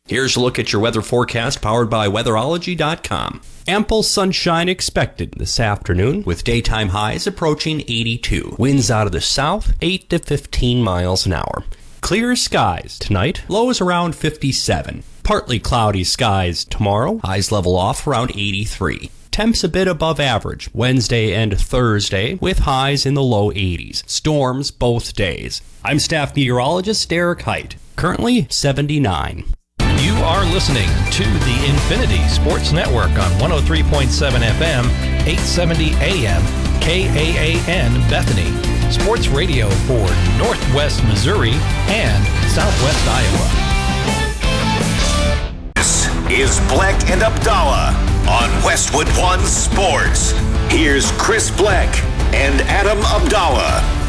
Here's a look at your weather forecast powered by weatherology.com. Ample sunshine expected this afternoon with daytime highs approaching 82. Winds out of the south, 8 to 15 miles an hour. Clear skies tonight, lows around 57. Partly cloudy skies tomorrow, highs level off around 83. Temps a bit above average Wednesday and Thursday with highs in the low 80s. Storms both days. I'm staff meteorologist Derek Height. Currently 79. You are listening to the Infinity Sports Network on 103.7 FM, 870 AM, KAAN Bethany. Sports radio for Northwest Missouri and Southwest Iowa. This is Bleck and Abdallah on Westwood One Sports. Here's Chris Bleck and Adam Abdallah.